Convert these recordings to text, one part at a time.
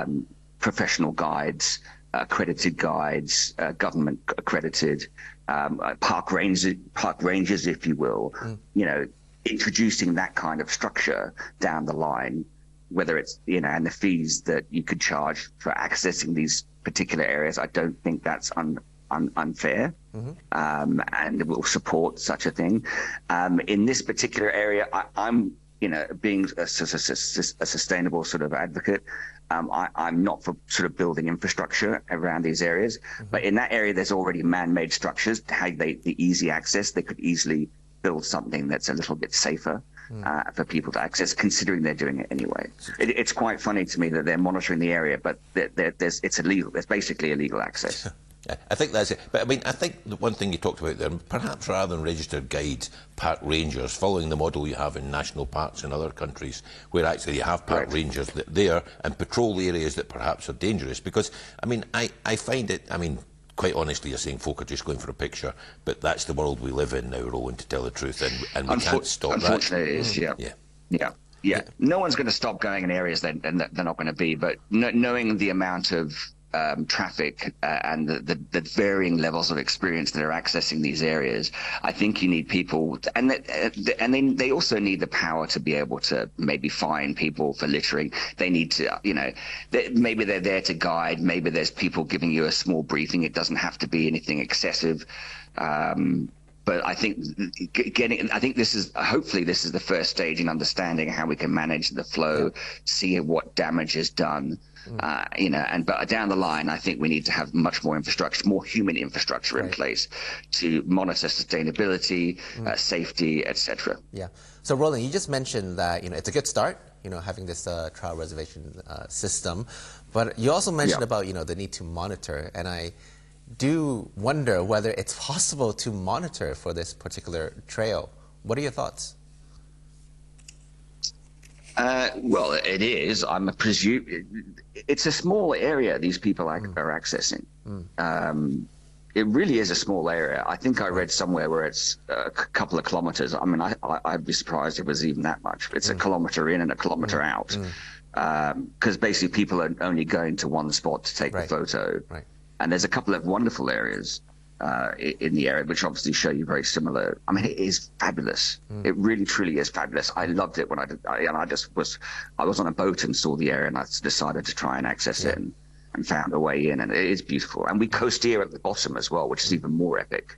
professional guides, accredited guides, government accredited, park rangers, if you will, introducing that kind of structure down the line, whether it's, and the fees that you could charge for accessing these particular areas, I don't think that's unfair, and will support such a thing. In this particular area, I'm, being a sustainable sort of advocate, I'm not for sort of building infrastructure around these areas, but in that area, there's already man-made structures. The easy access, they could easily build something that's a little bit safer for people to access, considering they're doing it anyway. It's quite funny to me that they're monitoring the area, but it's illegal. It's basically illegal access. I think that's it. But I mean, I think the one thing you talked about there, perhaps rather than registered guides, park rangers, following the model you have in national parks in other countries, where actually you have park rangers there and patrol areas that perhaps are dangerous. Because, I mean, I find it, quite honestly, you're saying folk are just going for a picture, but that's the world we live in now, Roland, to tell the truth, and we can't stop that. Unfortunately, it is, yeah. No one's going to stop going in areas they're not going to be, but knowing the amount of traffic and the varying levels of experience that are accessing these areas, I think you need people, and then they also need the power to be able to maybe fine people for littering. They need to, maybe they're there to guide. Maybe there's people giving you a small briefing. It doesn't have to be anything excessive. But I think hopefully this is the first stage in understanding how we can manage the flow, see what damage is done. But down the line, I think we need to have much more infrastructure, more human infrastructure in place to monitor sustainability, safety, etc. Yeah. So, Roland, you just mentioned that it's a good start, having this trial reservation system, but you also mentioned about the need to monitor, and I do wonder whether it's possible to monitor for this particular trail. What are your thoughts? Well, it is. I'm presume it's a small area these people are accessing. It really is a small area. I think I read somewhere where it's a couple of kilometers. I mean, I'd be surprised if it was even that much. It's a kilometer in and a kilometer out, because basically people are only going to one spot to take the photo. Right. And there's a couple of wonderful areas in the area, which obviously show you very similar. I mean, it is fabulous. It really, truly is fabulous. I loved it when I was on a boat and saw the area, and I decided to try and access it and found a way in, and it is beautiful. And we coast here at the bottom as well, which is even more epic.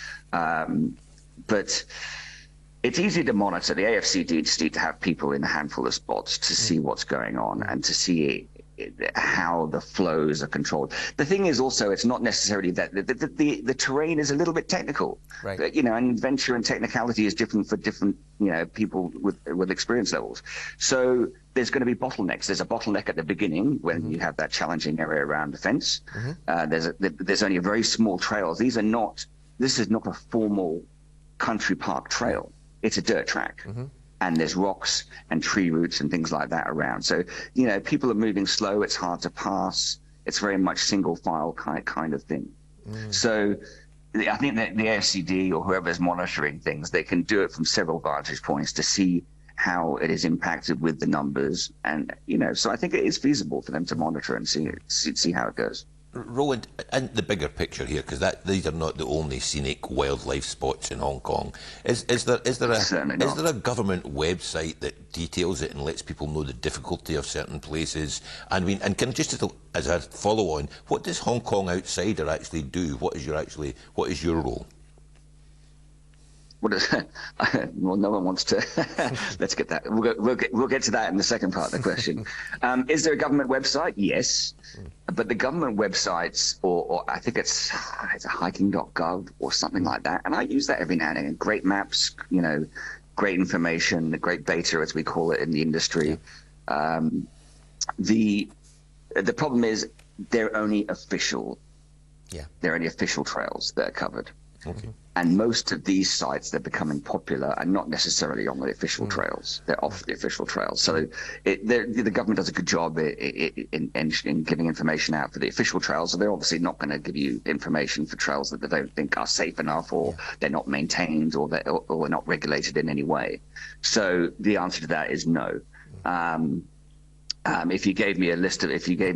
But it's easy to monitor. The AFCD just need to have people in a handful of spots to see what's going on and to see how the flows are controlled. The thing is also, it's not necessarily that the terrain is a little bit technical, right? And adventure and technicality is different for different people with experience levels. So there's going to be bottlenecks. There's a bottleneck at the beginning when you have that challenging area around the fence. There's only a very small trails. This is not a formal country park trail. It's a dirt track. And there's rocks and tree roots and things like that around. So, people are moving slow. It's hard to pass. It's very much single file kind of thing. So I think that the AFCD or whoever's monitoring things, they can do it from several vantage points to see how it is impacted with the numbers. And, so I think it is feasible for them to monitor and see how it goes. Roland, and the bigger picture here, because these are not the only scenic wildlife spots in Hong Kong. Is there a government website that details it and lets people know the difficulty of certain places? And just as a follow-on, what does Hong Kong Outsider actually do? What is your role? Well, no one wants to. Let's get that. We'll get to that in the second part of the question. Is there a government website? Yes, but the government websites, or I think it's a hiking.gov or something like that, and I use that every now and then. Great maps, great information, great data as we call it in the industry. The problem is they're only official. They're only official trails that are covered. Okay. And most of these sites that are becoming popular are not necessarily on the official trails. They're off the official trails. So the government does a good job in giving information out for the official trails. So they're obviously not going to give you information for trails that they don't think are safe enough, or they're not maintained, or they're not regulated in any way. So the answer to that is no. If you gave me